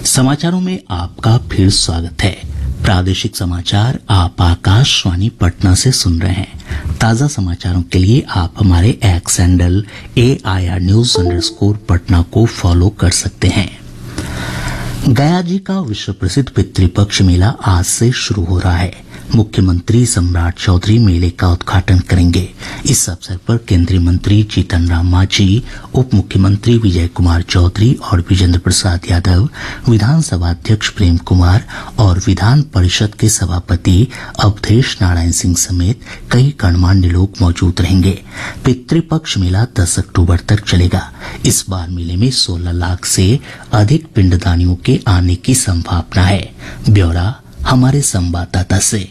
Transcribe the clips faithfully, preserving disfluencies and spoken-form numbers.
समाचारों में आपका फिर स्वागत है। प्रादेशिक समाचार आप आकाशवाणी पटना से सुन रहे हैं। ताजा समाचारों के लिए आप हमारे x handle A I R news underscore Patna को फॉलो कर सकते हैं। गया जी का विश्व प्रसिद्ध पितृपक्ष मेला आज से शुरू हो रहा है। मुख्यमंत्री सम्राट चौधरी मेले का उद्घाटन करेंगे। इस अवसर पर केंद्रीय मंत्री जीतन राम मांझी, उप मुख्यमंत्री विजय कुमार चौधरी और विजेंद्र प्रसाद यादव, विधानसभा अध्यक्ष प्रेम कुमार और विधान परिषद के सभापति अवधेश नारायण सिंह समेत कई गणमान्य लोग मौजूद रहेंगे। पितृपक्ष मेला दस अक्टूबर तक चलेगा। इस बार मेले में सोलह लाख से अधिक पिंडदानियों के आने की संभावना है। ब्यौरा हमारे संवाददाता से।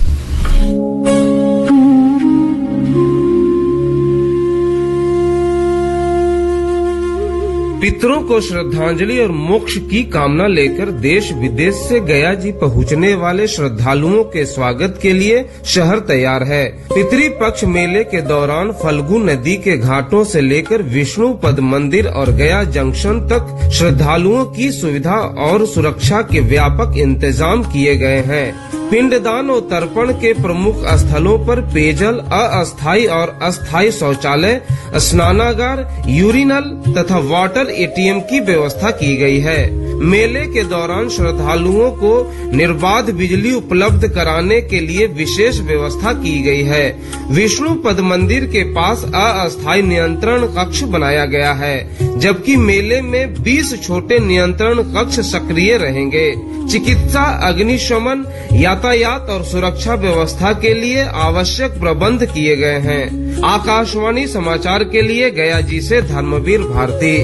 पितरों को श्रद्धांजलि और मोक्ष की कामना लेकर देश विदेश से गया जी पहुंचने वाले श्रद्धालुओं के स्वागत के लिए शहर तैयार है। पितृपक्ष मेले के दौरान फल्गु नदी के घाटों से लेकर विष्णु पद मंदिर और गया जंक्शन तक श्रद्धालुओं की सुविधा और सुरक्षा के व्यापक इंतजाम किए गए हैं। पिंडदान और तर्पण के प्रमुख स्थलों पर पेयजल, अस्थायी और अस्थायी शौचालय, स्नानागार, यूरिनल तथा वाटर ए टी एम की व्यवस्था की गई है। मेले के दौरान श्रद्धालुओं को निर्बाध बिजली उपलब्ध कराने के लिए विशेष व्यवस्था की गई है। विष्णु पद मंदिर के पास अस्थायी नियंत्रण कक्ष बनाया गया है, जबकि मेले में बीस छोटे नियंत्रण कक्ष सक्रिय रहेंगे। चिकित्सा, अग्निशमन, यातायात और सुरक्षा व्यवस्था के लिए आवश्यक प्रबंध किए गए हैं। आकाशवाणी समाचार के लिए गया जी से धर्मवीर भारती।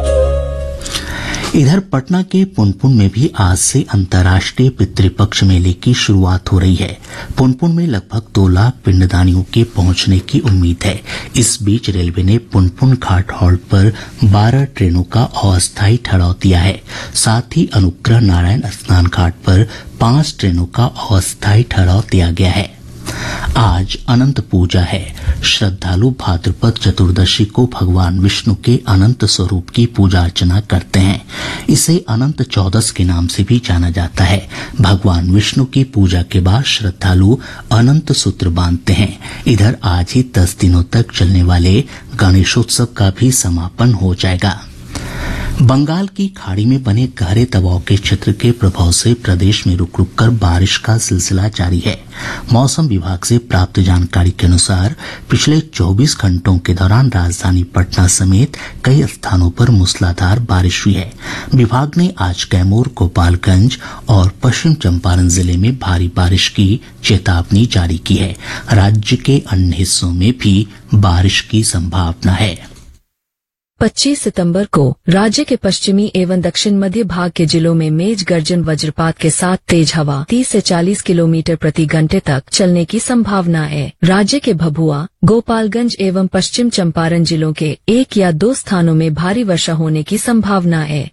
इधर पटना के पुनपुन में भी आज से अंतर्राष्ट्रीय पितृपक्ष मेले की शुरुआत हो रही है। पुनपुन में लगभग दो लाख पिंडदानियों के पहुंचने की उम्मीद है। इस बीच रेलवे ने पुनपुन घाट हॉल्ट पर बारह ट्रेनों का अस्थायी ठहराव दिया है। साथ ही अनुग्रह नारायण स्नान घाट पर पांच ट्रेनों का अस्थायी ठहराव दिया गया है। आज अनंत पूजा है। श्रद्धालु भाद्रपद चतुर्दशी को भगवान विष्णु के अनंत स्वरूप की पूजा अर्चना करते हैं। इसे अनंत चौदस के नाम से भी जाना जाता है। भगवान विष्णु की पूजा के बाद श्रद्धालु अनंत सूत्र बांधते हैं। इधर आज ही दस दिनों तक चलने वाले गणेशोत्सव का भी समापन हो जाएगा। बंगाल की खाड़ी में बने गहरे दबाव के क्षेत्र के प्रभाव से प्रदेश में रुक रुक कर बारिश का सिलसिला जारी है। मौसम विभाग से प्राप्त जानकारी के अनुसार पिछले चौबीस घंटों के दौरान राजधानी पटना समेत कई स्थानों पर मूसलाधार बारिश हुई है। विभाग ने आज कैमूर, गोपालगंज और पश्चिम चंपारण जिले में भारी बारिश की चेतावनी जारी की है। राज्य के अन्य हिस्सों में भी बारिश की संभावना है। पच्चीस सितंबर को राज्य के पश्चिमी एवं दक्षिण मध्य भाग के जिलों में मेघ गर्जन वज्रपात के साथ तेज हवा तीस से चालीस किलोमीटर प्रति घंटे तक चलने की संभावना है। राज्य के भभुआ, गोपालगंज एवं पश्चिम चंपारण जिलों के एक या दो स्थानों में भारी वर्षा होने की संभावना है।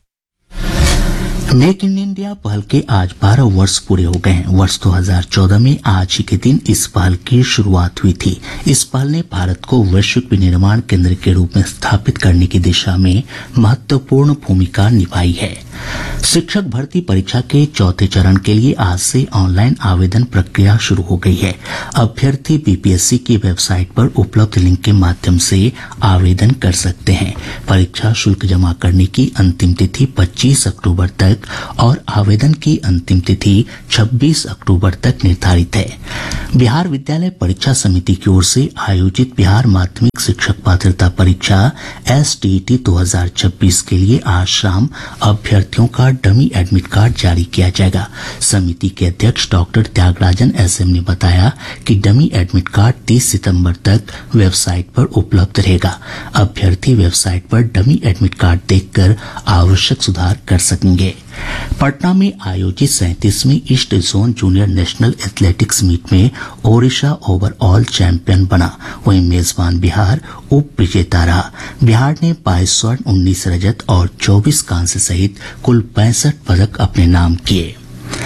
मेक इन इंडिया पहल के आज बारह वर्ष पूरे हो गए हैं। वर्ष दो हज़ार चौदह में आज ही के दिन इस पहल की शुरुआत हुई थी। इस पहल ने भारत को वैश्विक विनिर्माण केंद्र के रूप में स्थापित करने की दिशा में महत्वपूर्ण भूमिका निभाई है। शिक्षक भर्ती परीक्षा के चौथे चरण के लिए आज से ऑनलाइन आवेदन प्रक्रिया शुरू हो गई है। अभ्यर्थी बी पी एस सी की वेबसाइट पर उपलब्ध लिंक के माध्यम से आवेदन कर सकते हैं। परीक्षा शुल्क जमा करने की अंतिम तिथि पच्चीस अक्टूबर तक और आवेदन की अंतिम तिथि छब्बीस अक्टूबर तक निर्धारित है। बिहार विद्यालय परीक्षा समिति की ओर से आयोजित बिहार माध्यमिक शिक्षक पात्रता परीक्षा एस टी ई टी दो हज़ार छब्बीस के लिए आज शाम अभ्यर्थियों का डमी एडमिट कार्ड जारी किया जाएगा। समिति के अध्यक्ष डॉक्टर त्यागराजन एस एम ने बताया कि डमी एडमिट कार्ड तीस सितंबर तक वेबसाइट पर उपलब्ध रहेगा। अभ्यर्थी वेबसाइट पर डमी एडमिट कार्ड देखकर आवश्यक सुधार कर सकेंगे। पटना में आयोजित सैंतीसवीं east zone junior national athletics meet में ओडिशा ओवरऑल चैंपियन बना। वहीं मेजबान बिहार उप विजेता रहा। बिहार ने बाईस स्वर्ण, उन्नीस रजत और चौबीस कांस्य सहित कुल पैंसठ पदक अपने नाम किए।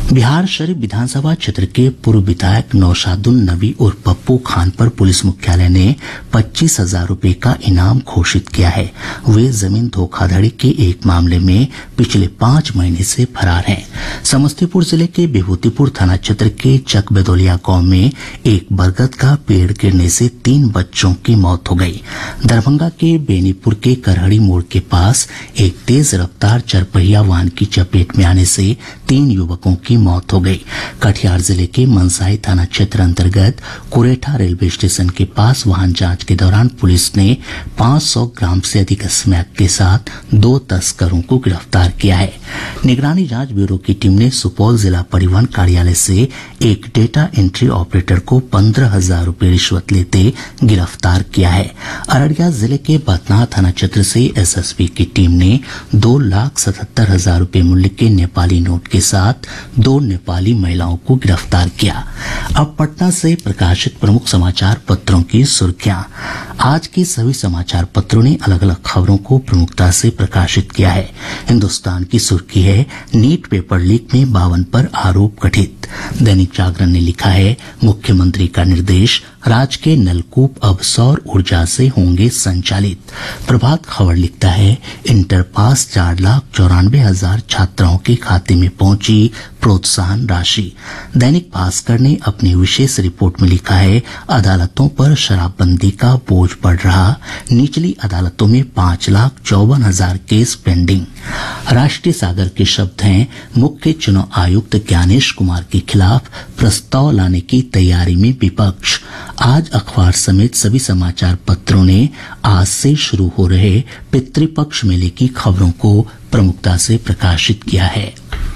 बिहार शरीफ विधानसभा क्षेत्र के पूर्व विधायक नौशादुल नबी और पप्पू खान पर पुलिस मुख्यालय ने पच्चीस हजार रूपये का इनाम घोषित किया है। वे जमीन धोखाधड़ी के एक मामले में पिछले पांच महीने से फरार हैं। समस्तीपुर जिले के विभूतिपुर थाना क्षेत्र के चकबेदोलिया गांव में एक बरगद का पेड़ गिरने से तीन बच्चों की मौत हो गई। दरभंगा के बेनीपुर के करहड़ी मोड़ के पास एक तेज रफ्तार चरपहिया वाहन की चपेट में आने से तीन युवकों की मौत हो गई। कटिहार जिले के मनसाही थाना क्षेत्र अंतर्गत कुरेठा रेलवे स्टेशन के पास वाहन जांच के दौरान पुलिस ने पाँच सौ ग्राम से अधिक स्मैक के साथ दो तस्करों को गिरफ्तार किया है। निगरानी जांच ब्यूरो की टीम ने सुपौल जिला परिवहन कार्यालय से एक डेटा एंट्री ऑपरेटर को पंद्रह हजार रूपये रिश्वत लेते गिरफ्तार किया है। अररिया जिले के बथनाहा थाना क्षेत्र से एसएसबी की टीम ने दो लाख सतहत्तर हजार रूपये मूल्य के नेपाली नोट के साथ दो नेपाली महिलाओं को गिरफ्तार किया। अब पटना से प्रकाशित प्रमुख समाचार पत्रों की सुर्खियां। आज के सभी समाचार पत्रों ने अलग अलग खबरों को प्रमुखता से प्रकाशित किया है। हिन्दुस्तान की सुर्खी है, नीट पेपर लीक में बावन पर आरोप गठित। दैनिक जागरण ने लिखा है, मुख्यमंत्री का निर्देश, राज्य के नलकूप अब सौर ऊर्जा से होंगे संचालित। प्रभात खबर लिखता है, इंटर पास चार लाख चौरानवे हजार छात्राओं के खाते में पहुंची प्रोत्साहन राशि। दैनिक भास्कर ने अपनी विशेष रिपोर्ट में लिखा है, अदालतों पर शराबबंदी का बोझ बढ़ रहा, निचली अदालतों में पांच लाख चौवन हजार केस पेंडिंग। राष्ट्रीय सागर के शब्द हैं, मुख्य चुनाव आयुक्त ज्ञानेश कुमार के खिलाफ प्रस्ताव लाने की तैयारी में विपक्ष। आज अखबार समेत सभी समाचार पत्रों ने आज से शुरू हो रहे पितृपक्ष मेले की खबरों को प्रमुखता से प्रकाशित किया है।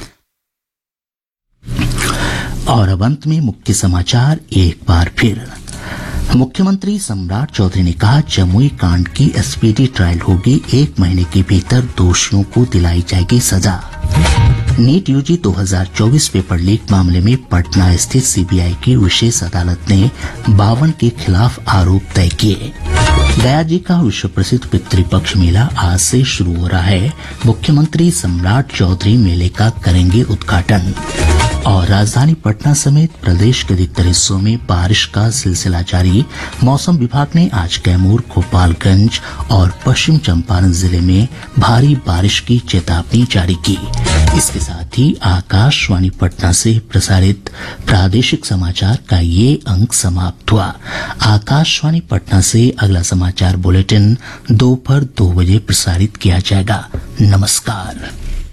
और अब अंत में मुख्य समाचार एक बार फिर। मुख्यमंत्री सम्राट चौधरी ने कहा, जमुई कांड की स्पीडी ट्रायल होगी, एक महीने के भीतर दोषियों को दिलाई जाएगी सजा। नीट यूजी दो हज़ार चौबीस पेपर लीक मामले में पटना स्थित सीबीआई की विशेष अदालत ने बावन के खिलाफ आरोप तय किए। गया जी का विश्व प्रसिद्ध पितृपक्ष मेला आज से शुरू हो रहा है। मुख्यमंत्री सम्राट चौधरी मेले का करेंगे उद्घाटन। और राजधानी पटना समेत प्रदेश के अधिकतर हिस्सों में बारिश का सिलसिला जारी। मौसम विभाग ने आज कैमूर, गोपालगंज और पश्चिम चंपारण जिले में भारी बारिश की चेतावनी जारी की। इसके साथ ही आकाशवाणी पटना से प्रसारित प्रादेशिक समाचार का ये अंक समाप्त हुआ। आकाशवाणी पटना से अगला समाचार बुलेटिन दोपहर दो बजे प्रसारित किया जाएगा। नमस्कार।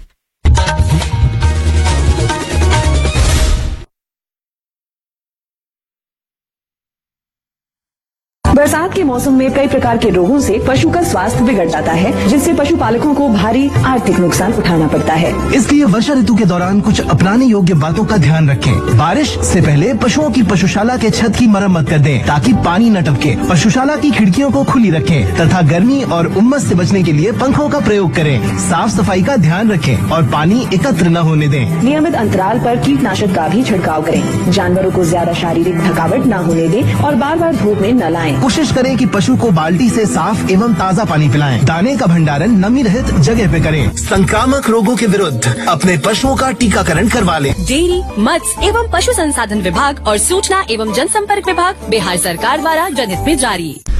बरसात के मौसम में कई प्रकार के रोगों से पशु का स्वास्थ्य बिगड़ जाता है, जिससे पशुपालकों को भारी आर्थिक नुकसान उठाना पड़ता है। इसलिए वर्षा ऋतु के दौरान कुछ अपनाने योग्य बातों का ध्यान रखें। बारिश से पहले पशुओं की पशुशाला के छत की मरम्मत कर दें, ताकि पानी न टपके। पशुशाला की खिड़कियों को खुली रखें तथा गर्मी और उमस से बचने के लिए पंखों का प्रयोग करें। साफ सफाई का ध्यान रखें और पानी एकत्र न होने दें। नियमित अंतराल पर कीटनाशक का भी छिड़काव करें। जानवरों को ज्यादा शारीरिक थकावट न होने दें और बार बार धूप में न लाएं। कोशिश करें कि पशु को बाल्टी से साफ एवं ताज़ा पानी पिलाएं। दाने का भंडारण नमी रहित जगह पे करें। संक्रामक रोगों के विरुद्ध अपने पशुओं का टीकाकरण करवा लें। डेयरी, मत्स्य एवं पशु संसाधन विभाग और सूचना एवं जनसंपर्क विभाग बिहार सरकार द्वारा जनहित में जारी।